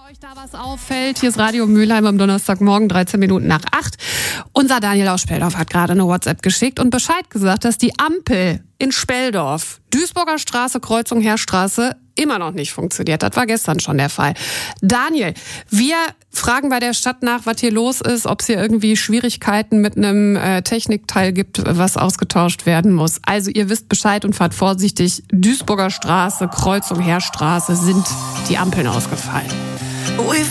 Euch da was auffällt, hier ist Radio Mülheim am Donnerstagmorgen, 13 Minuten nach 8. Unser Daniel aus Speldorf hat gerade eine WhatsApp geschickt und Bescheid gesagt, dass die Ampel in Speldorf, Duisburger Straße, Kreuzung Heerstraße, immer noch nicht funktioniert. Das war gestern schon der Fall. Daniel, wir fragen bei der Stadt nach, was hier los ist, ob es hier irgendwie Schwierigkeiten mit einem Technikteil gibt, was ausgetauscht werden muss. Also ihr wisst Bescheid und fahrt vorsichtig. Duisburger Straße, Kreuzung Heerstraße sind die Ampeln ausgefallen.